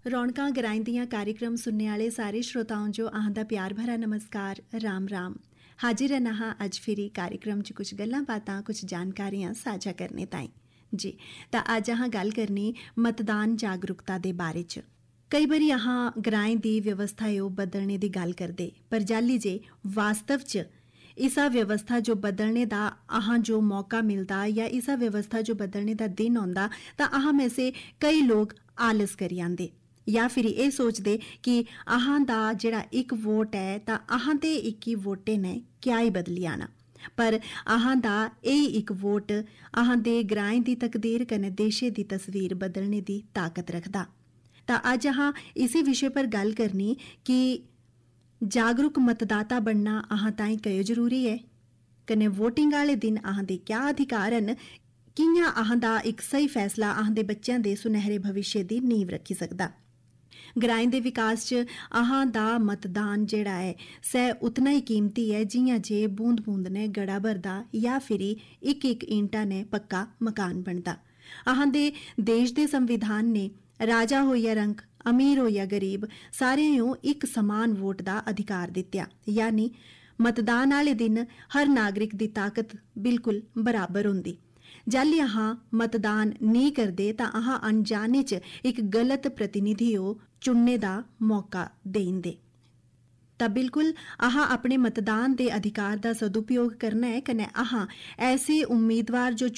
रौनकां ग्राईं दियां कार्यक्रम सुनने वाले सारे श्रोताओं जो आहां दा प्यार भरा नमस्कार। राम राम। हाजिर है नहा अज फिरी कार्यक्रम च कुछ गल्लां बातां कुछ जानकारियां साझा करने ताईं जी। तां अज अहां गल करनी मतदान जागरूकता दे बारे च। कई बारी अहां ग्राईं दी व्यवस्था है ओह बदलने दी गल करदे, पर जाली जे वास्तव च इसा व्यवस्था जो बदलने दा अहां जो मौका मिलदा या इसा व्यवस्था जो बदलने दा दिन आंदा तां अहां में से कई लोग आलस करी आंदे या फिर ये सोचदे कि अहां दा जेड़ा इक वोट है तां अहां दे इक ही वोटे ने क्या ही बदली आना। पर अहां दा यही इक वोट अहां दे ग्राएं दी तकदीर कन्नै देशे दी तस्वीर बदलने दी ताकत रखदा। तां अज अहां इसी विषय पर गल करनी कि जागरूक मतदाता बनना अहां ताईं कयो जरूरी है, कन्नै वोटिंग आह्ले दिन अहां दे क्या अधिकार न, कियां अहां दा इक सही फैसला अहां दे बच्चें दे सुनहरे भविष्य दी नींव रखी सकदा। ग्राएं दे विकास च अहां दा मतदान जेड़ा है सह उतना ही कीमती है जियां जे बूंद बूंद ने गड़ा भरदा या फिर इक इक ईंटा ने पक्का मकान बनदा। अहां दे देश दे संविधान ने राजा हो या रंक, अमीर हो या गरीब, सारेआं नूं इक समान वोट दा अधिकार दित्या, यानी मतदान आह्ले दिन हर नागरिक दी ताकत बिल्कुल बराबर होंदी। जाली अहां मतदान नहीं करदे तां अहां अनजाने च इक गलत प्रतिनिधि चुनने दा मौका देई दिंदे। तां बिल्कुल अहां अपने मतदान दे अधिकार दा सदुपयोग करना है, कन्नै अहां ऐसे उम्मीदवार जो